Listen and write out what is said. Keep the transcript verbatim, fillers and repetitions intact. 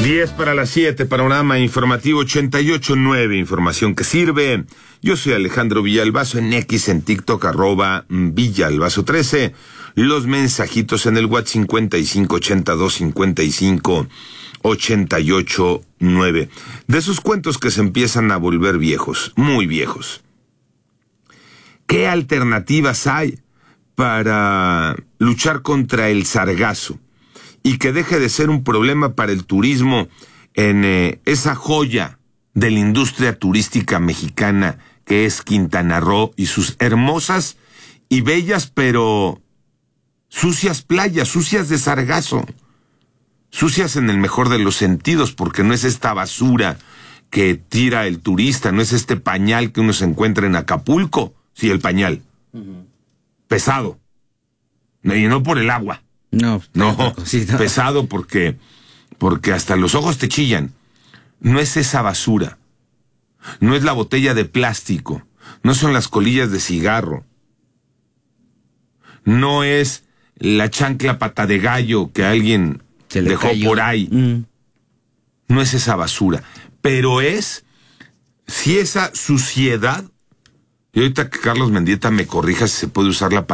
diez para las siete, panorama informativo ochenta y ocho punto nueve, información que sirve. Yo soy Alejandro Villalbazo, en X, en TikTok, arroba Villalbazo trece. Los mensajitos en el WhatsApp cincuenta y cinco ochenta y dos cincuenta y cinco ochenta y ocho nueve. De esos cuentos que se empiezan a volver viejos, muy viejos. ¿Qué alternativas hay para luchar contra el sargazo y que deje de ser un problema para el turismo en eh, esa joya de la industria turística mexicana que es Quintana Roo y sus hermosas y bellas pero sucias playas, sucias de sargazo, sucias en el mejor de los sentidos, porque no es esta basura que tira el turista, no es este pañal que uno se encuentra en Acapulco, sí, el pañal, uh-huh. pesado, y no por el agua. No, no, sí, no, pesado porque, porque hasta los ojos te chillan. No es esa basura, no es la botella de plástico, no son las colillas de cigarro, no es la chancla pata de gallo que alguien dejó cayó por ahí. Mm. No es esa basura, pero es si esa suciedad, y ahorita que Carlos Mendieta me corrija si se puede usar la palabra